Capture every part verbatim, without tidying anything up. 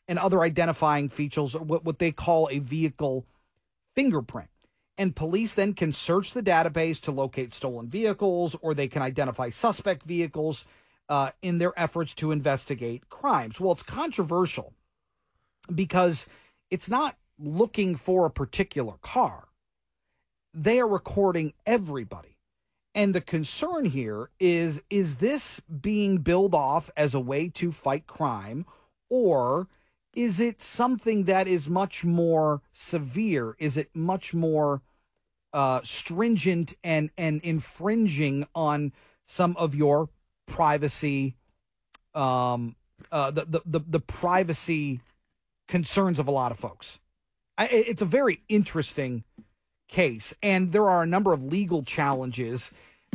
and other identifying features, what, what they call a vehicle fingerprint. And police then can search the database to locate stolen vehicles, or they can identify suspect vehicles uh, in their efforts to investigate crimes. Well, it's controversial because it's not looking for a particular car. They are recording everybody. And the concern here is, is this being billed off as a way to fight crime, or is it something that is much more severe? Is it much more uh, stringent and, and infringing on some of your privacy, um, uh, the, the, the, the privacy concerns of a lot of folks? I, it's a very interesting case, and there are a number of legal challenges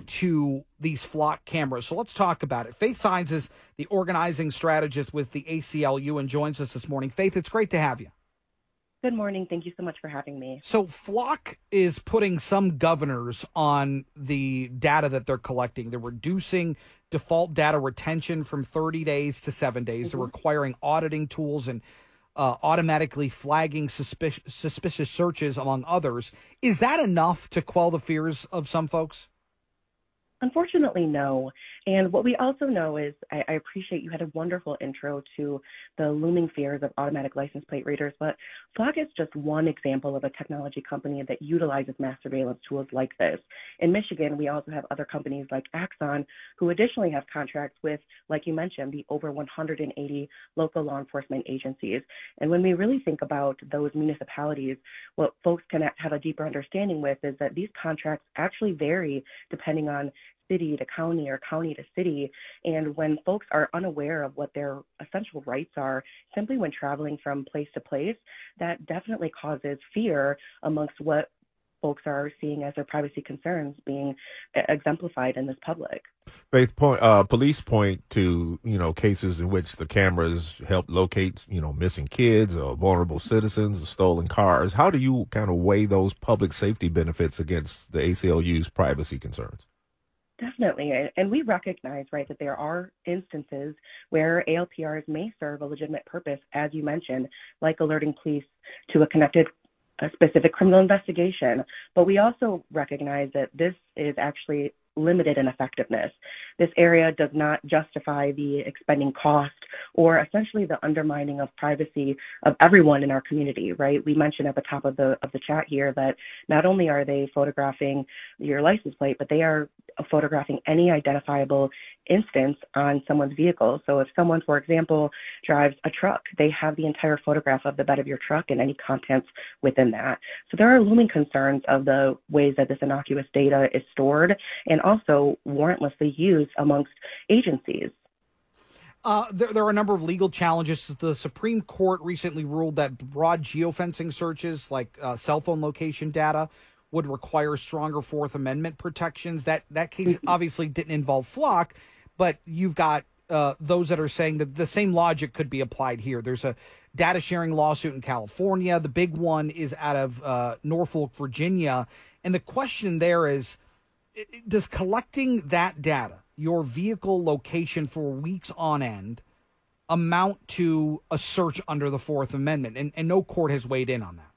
to these flock cameras. So let's talk about it. Faith Signs is the organizing strategist with the A C L U and joins us this morning. Faith, it's great to have you. Good morning. Thank you so much for having me. So Flock is putting some governors on the data that they're collecting. They're reducing default data retention from thirty days to seven days. Mm-hmm. They're requiring auditing tools and uh, automatically flagging suspicious, suspicious searches, among others. Is that enough to quell the fears of some folks? Unfortunately, no. And what we also know is, I, I appreciate you had a wonderful intro to the looming fears of automatic license plate readers, but Flock is just one example of a technology company that utilizes mass surveillance tools like this. In Michigan, we also have other companies like Axon, who additionally have contracts with, like you mentioned, the over one hundred eighty local law enforcement agencies. And when we really think about those municipalities, what folks can have a deeper understanding with is that these contracts actually vary depending on city to county or county to city. And when folks are unaware of what their essential rights are, simply when traveling from place to place, that definitely causes fear amongst what folks are seeing as their privacy concerns being exemplified in this public. Faith, point, uh, police point to, you know, cases in which the cameras help locate, you know, missing kids or vulnerable citizens or stolen cars. How do you kind of weigh those public safety benefits against the A C L U's privacy concerns? Definitely. And we recognize, right, that there are instances where A L P Rs may serve a legitimate purpose, as you mentioned, like alerting police to a connected a specific criminal investigation. But we also recognize that this is actually limited in effectiveness. This area does not justify the expending cost or essentially the undermining of privacy of everyone in our community, right? We mentioned at the top of the of the chat here that not only are they photographing your license plate, but they are photographing any identifiable instance on someone's vehicle. So if someone, for example, drives a truck, they have the entire photograph of the bed of your truck and any contents within that. So there are looming concerns of the ways that this innocuous data is stored and also warrantlessly used amongst agencies. Uh, there, there are a number of legal challenges. The Supreme Court recently ruled that broad geofencing searches, like uh, cell phone location data, would require stronger Fourth Amendment protections. That that case obviously didn't involve Flock, but you've got uh, those that are saying that the same logic could be applied here. There's a data sharing lawsuit in California. The big one is out of uh, Norfolk, Virginia. And the question there is, does collecting that data, your vehicle location for weeks on end, amount to a search under the Fourth Amendment? And, and no court has weighed in on that.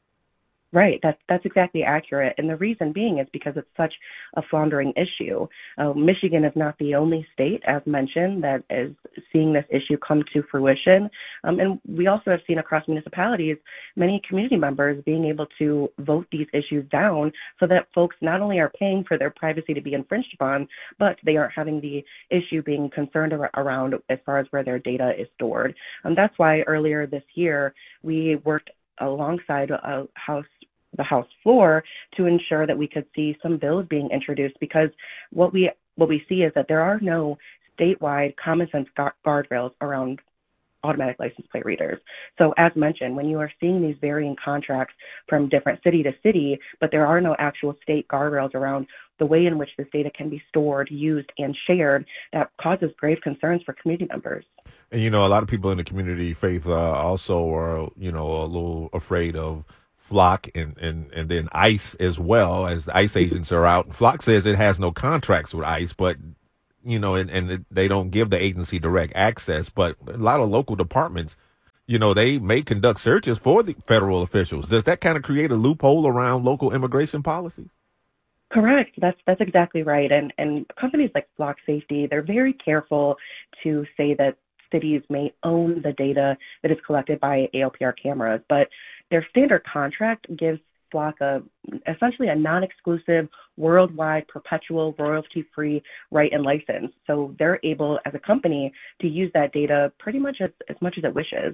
Right, that's, that's exactly accurate. And the reason being is because it's such a floundering issue. Uh, Michigan is not the only state, as mentioned, that is seeing this issue come to fruition. Um, and we also have seen across municipalities many community members being able to vote these issues down so that folks not only are paying for their privacy to be infringed upon, but they aren't having the issue being concerned ar- around as far as where their data is stored. Um, that's why earlier this year we worked alongside a House the House floor to ensure that we could see some bills being introduced, because what we what we see is that there are no statewide common sense gu- guardrails around automatic license plate readers. So as mentioned, when you are seeing these varying contracts from different city to city, but there are no actual state guardrails around the way in which this data can be stored, used, and shared, that causes grave concerns for community members. And, you know, a lot of people in the community, Faith, uh, also are, you know, a little afraid of Flock and, and, and then ICE as well, as the ICE agents are out. Flock says it has no contracts with ICE, but, you know, and, and they don't give the agency direct access. But a lot of local departments, you know, they may conduct searches for the federal officials. Does that kind of create a loophole around local immigration policies? Correct. That's that's exactly right. And and companies like Flock Safety, they're very careful to say that cities may own the data that is collected by A L P R cameras, but their standard contract gives Flock a essentially a non-exclusive, worldwide, perpetual, royalty-free right and license. So they're able, as a company, to use that data pretty much as, as much as it wishes.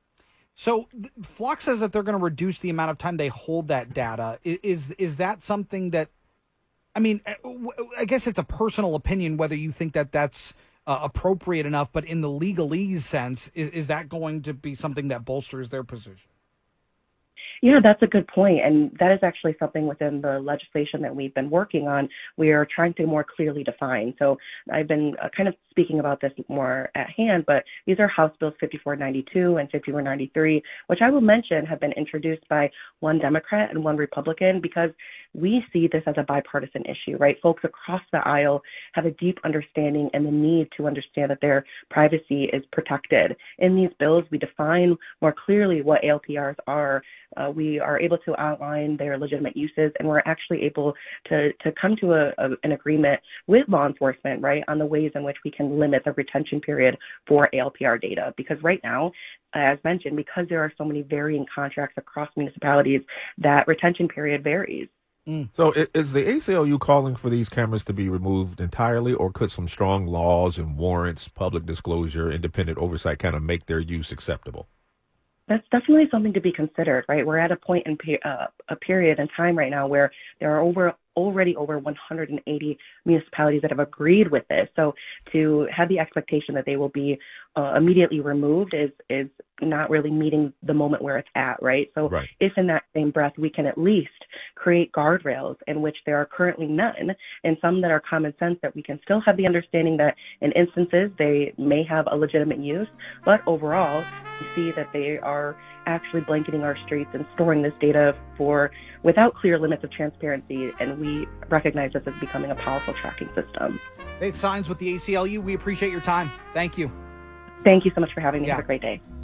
So Flock says that they're going to reduce the amount of time they hold that data. Is is that something that, I mean, I guess it's a personal opinion whether you think that that's uh, appropriate enough, but in the legalese sense, is, is that going to be something that bolsters their position? Yeah, that's a good point. And that is actually something within the legislation that we've been working on. We are trying to more clearly define. So I've been uh, kind of speaking about this more at hand, but these are House Bills fifty-four ninety-two and fifty-four ninety-three, which I will mention have been introduced by one Democrat and one Republican because we see this as a bipartisan issue, right? Folks across the aisle have a deep understanding and the need to understand that their privacy is protected. In these bills, we define more clearly what A L P Rs are. Uh, we are able to outline their legitimate uses, and we're actually able to, to come to a, a, an agreement with law enforcement, right, on the ways in which we can limit the retention period for A L P R data. Because right now, as mentioned, because there are so many varying contracts across municipalities, that retention period varies. Mm. So is the A C L U calling for these cameras to be removed entirely, or could some strong laws and warrants, public disclosure, independent oversight kind of make their use acceptable? That's definitely something to be considered, right? We're at a point in uh, a period in time right now where there are over already over one hundred eighty municipalities that have agreed with this. So to have the expectation that they will be uh, immediately removed is is not really meeting the moment where it's at, right? So right. If in that same breath we can at least create guardrails in which there are currently none, and some that are common sense, that we can still have the understanding that in instances they may have a legitimate use, but overall we see that they are actually blanketing our streets and storing this data for without clear limits of transparency, and we recognize this as becoming a powerful tracking system. Faith Saenz with the A C L U. We appreciate your time. Thank you. Thank you so much for having me. Yeah. Have a great day.